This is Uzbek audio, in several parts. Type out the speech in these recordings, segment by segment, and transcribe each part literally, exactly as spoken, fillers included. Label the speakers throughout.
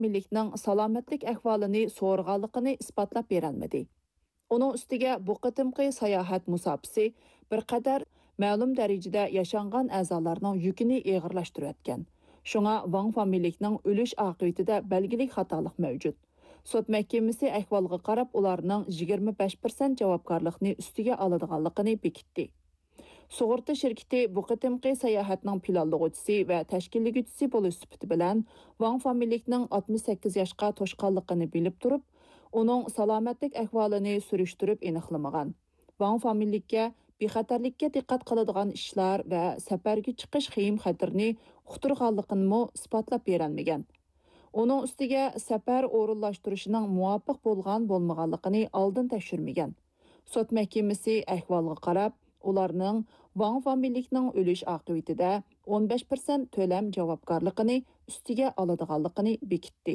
Speaker 1: millikning salomatlik ahvolini so'rg'anligini isbotlab berolmadi. Uning ustiga bu qitimqi sayohat musofasi bir qadar ma'lum darajada yashangan a'zolarning yukini og'irlashtirayotgan. Shunga Wang familikning o'lish oqibatida belgilik xatolik mavjud. Sud mahkamasi ahvolga qarab ularning yigirma besh foiz javobgarlikni ustiga oladiganligini bekitdi. Sug'urta shirkati bu qitimqi sayohatning planlovchisi va tashkillovchisi bo'lish sifati bilan Wang familikning oltmish sakkiz yoshga to'shqanligini bilib turib, uning salomatlik ahvolini surishtirib aniqlamagan. Wang familikka bexatarlikka diqqat qiladigan ishlar va safarga chiqish xiyim xatarni uqtirganligini isbotlab berolmagan. Uning ustiga safar o'rinlashtirishining muvofiq bo'lgan bo'lmaganligini oldin tekshirmagan. Sud mahkamasi ahvolga qarab, ularning Wang familikning o'lish oqibatida o'n besh foiz to'lam javobgarligini ustiga oladiganligini bekitdi.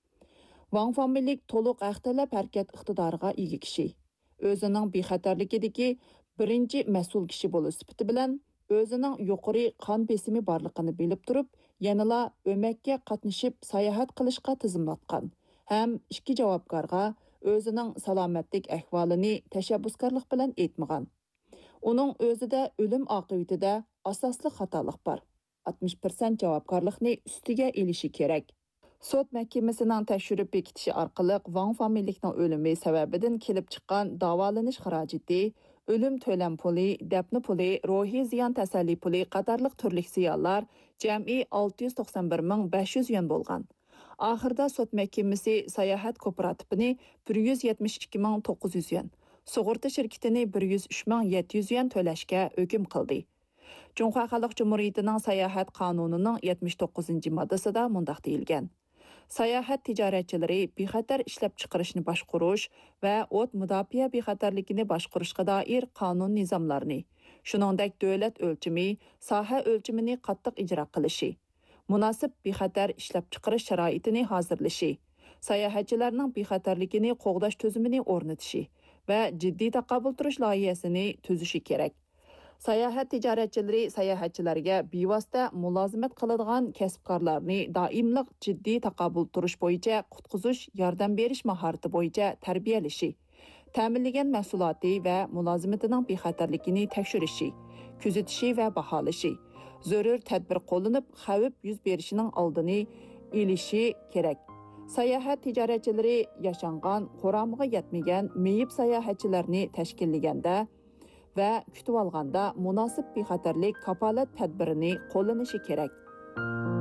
Speaker 1: Wang familik to'liq ahtilab harakat iqtidoriga ega kishi. O'zining bexatarligidagi birinchi mas'ul kishi bo'lish sifati bilan o'zining yuqori qon besimi borligini bilib turib, yanala o'makka qatnashib sayohat qilishga tizimlatgan. Ham ikki javobgarga o'zining salomatlik ahvolini tashabbuskorlik bilan aytmagan. Uning o'zida o'lim oqibatida asosli xatolik bor. oltmish foiz javobgarlikni ustiga elishi kerak. Sud mahkamasining tekshirib bekitishi orqali Wang familikning o'limi sababidan kelib chiqqan davolanish xarajati, o'lim to'lam puli, dafn puli, ruhiy ziyon tasalli puli qatorliq turli ziyonlar jami olti yuz to'qson bir ming besh yuz yuan bo'lgan. Oxirida sud mahkamasi sayohat kooperativini bir yuz yetmish ikki ming to'qqiz yuz yuan, sug'urta shirkatini bir yuz uch ming yetti yuz yuan to'lashga hukm qildi. Junxo Xalq Jumhuriyatining sayohat qonunining yetmish to'qqizinchi moddasida mundaq deyilgan. Sayohat tijoratchilari bexatar ishlab chiqarishni boshqarish va o't mudofaa bexatarligini boshqarishga doir qonun nizomlarini, shuningdek davlat o'lchimi, soha o'lchimini qattiq ijro qilishi, munosib bexatar ishlab chiqarish sharoitini hozirlashi, sayohatchilarning bexatarligini qo'g'dash tuzumini o'rnatishi va jiddiy taqobil turish loyihasini tuzishi kerak. Sayohat tijoratchilari sayohatchilarga bevosita mulozimat qiladigan kasbkorlarni doimliq jiddiy taqobil turish bo'yicha qutqizish, yordam berish mahorati bo'yicha tarbiyalashi, ta'minlagan mahsuloti va mulozimatining bexatarligini tekshirishi, kuzatishi va baholashi, zarur tadbir qo'llanib, xavf yuz berishining oldini olishi kerak. Sayohat tijoratchilari yashangan, qo'ramiga yetmagan meyib sayohatchilarni tashkillaganda va kutib olganda munosib bexatarlik kafolat tadbirini qo'llanishi kerak.